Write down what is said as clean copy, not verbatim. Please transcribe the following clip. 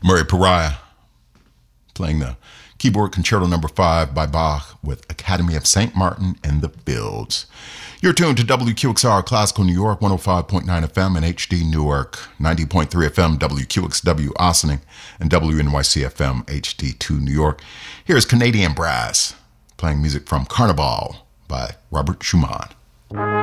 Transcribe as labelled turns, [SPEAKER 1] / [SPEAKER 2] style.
[SPEAKER 1] Murray Pariah playing the keyboard Concerto No. 5 by Bach with Academy of St. Martin in the Fields. You're tuned to WQXR Classical New York, 105.9 FM and HD Newark, 90.3 FM WQXW Ossining, and WNYC FM HD2 New York. Here's Canadian Brass playing music from Carnival by Robert Schumann.